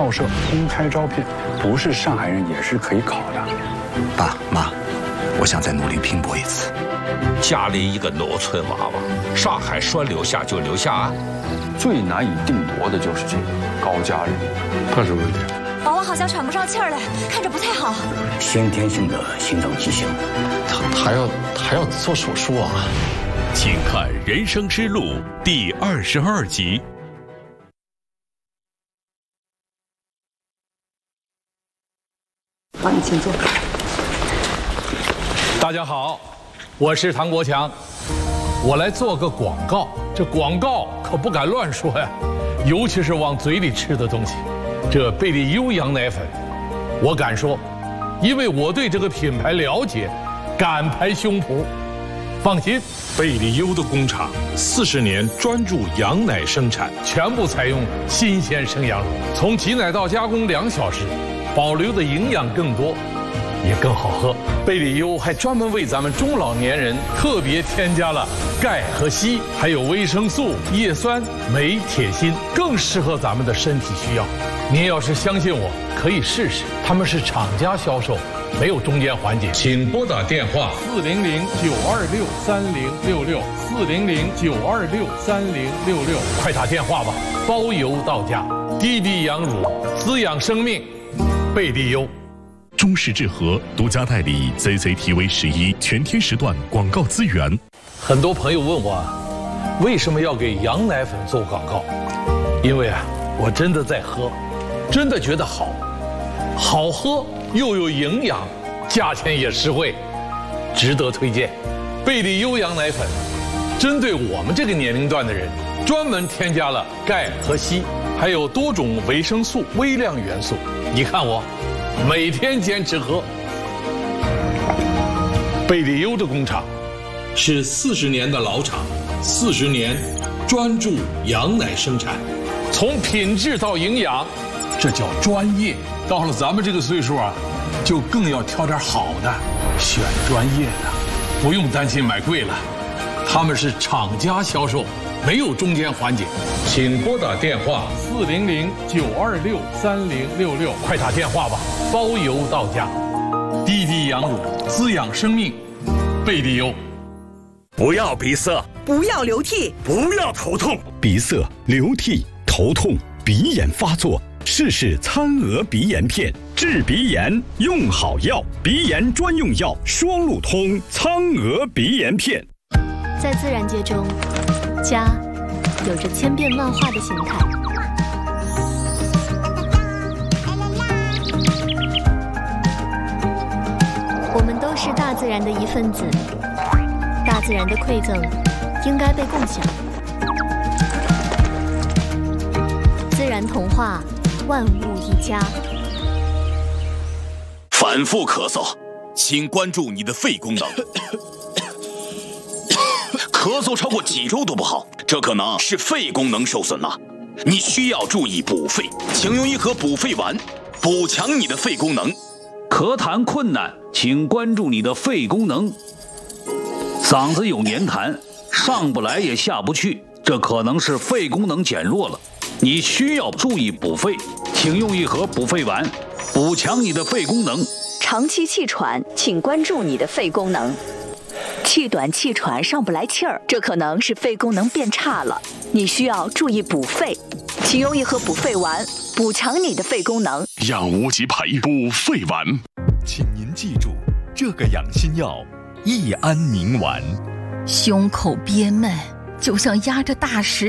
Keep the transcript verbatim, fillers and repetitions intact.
报社公开招聘，不是上海人也是可以考的。 爸妈，我想再努力拼搏一次。 家里一个农村娃娃，上海说留下就留下啊。 最难以定夺的就是这个高家人，他是问题。 宝宝好像喘不上气儿来，看着不太好。 先天性的心脏畸形， 他他要他要做手术啊！ 请看《人生之路》第二十二集。 好，你请坐。 大家好，我是唐国强，我来做个广告。这广告可不敢乱说呀，尤其是往嘴里吃的东西。这贝利优羊奶粉，我敢说，因为我对这个品牌了解，敢拍胸脯。放心， 贝利优的工厂四十年专注羊奶生产， 全部采用新鲜生羊乳，从挤奶到加工两小时，保留的营养更多，也更好喝。贝利优还专门为咱们中老年人特别添加了钙和硒，还有维生素、叶酸、镁、铁、锌，更适合咱们的身体需要。您要是相信我，可以试试。他们是厂家销售，没有中间环节。请拨打电话四零零九二六三零六六四零零九二六三零六六，快打电话吧，包邮到家。滴滴羊乳，滋养生命，贝利优。 中式智和独家代理 C C T V 十一全天时段广告资源。 很多朋友问我，为什么要给羊奶粉做广告？因为啊，我真的在喝，真的觉得好，好喝又有营养，价钱也实惠，值得推荐。贝利优羊奶粉，针对我们这个年龄段的人，专门添加了钙和硒，还有多种维生素、微量元素。你看我。每天坚持喝。贝利优的工厂是四十年的老厂，四十年专注羊奶生产，从品质到营养，这叫专业。到了咱们这个岁数啊，就更要挑点好的，选专业的，不用担心买贵了。他们是厂家销售，没有中间环节。请拨打电话四零零九二六三零六六，快打电话吧，包邮到家。滴滴羊乳，滋养生命，贝利优。 不要鼻塞， 不要流涕， 不要头痛。 鼻塞、流涕、头痛、鼻炎发作，试试餐鹅鼻炎片，治鼻炎用好药，鼻炎专用药双路通苍鹅鼻炎片。 在自然界中，家有着千变万化的形态。我们都是大自然的一份子，大自然的馈赠应该被共享。自然童话，万物一家。 反复咳嗽，请关注你的肺功能。咳嗽超过几周都不好，这可能是肺功能受损了。你需要注意补肺，请用一盒补肺丸，补强你的肺功能。 咳痰困难，请关注你的肺功能。嗓子有黏痰，上不来也下不去，这可能是肺功能减弱了。你需要注意补肺，请用一盒补肺丸，补强你的肺功能。 长期气喘，请关注你的肺功能。气短气喘上不来气儿，这可能是肺功能变差了，你需要注意补肺，请用一盒补肺丸，补强你的肺功能。 养无极培补肺丸， 请您记住这个养心药：益安宁丸。 胸口憋闷，就像压着大石